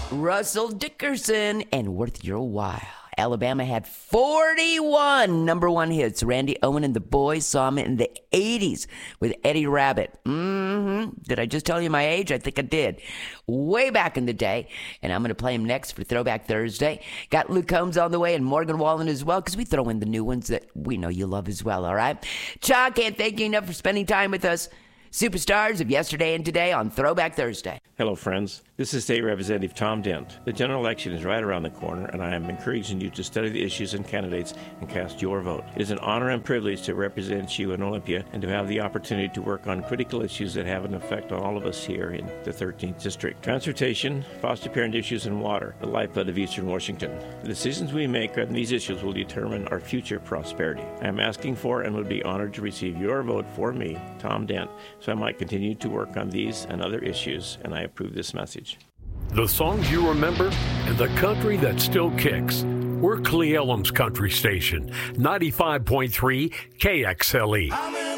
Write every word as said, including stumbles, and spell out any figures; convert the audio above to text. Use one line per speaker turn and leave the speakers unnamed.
Russell Dickerson and Worth Your While. Alabama had forty-one number one hits. Randy Owen and the Boys saw him in the eighties with Eddie Rabbitt. Mm-hmm. Did I just tell you my age? I think I did. Way back in the day. And I'm going to play him next for Throwback Thursday. Got Luke Combs on the way and Morgan Wallen as well, because we throw in the new ones that we know you love as well, all right? Chuck, can't thank you enough for spending time with us. Superstars of yesterday and today on Throwback Thursday.
Hello, friends. This is State Representative Tom Dent. The general election is right around the corner, and I am encouraging you to study the issues and candidates and cast your vote. It is an honor and privilege to represent you in Olympia and to have the opportunity to work on critical issues that have an effect on all of us here in the thirteenth District. Transportation, foster parent issues, and water, the lifeblood of Eastern Washington. The decisions we make on these issues will determine our future prosperity. I am asking for and would be honored to receive your vote for me, Tom Dent, so I might continue to work on these and other issues, and I approve this message.
The songs you remember and the country that still kicks. We're Cle Elum's country station, ninety-five point three K X L E.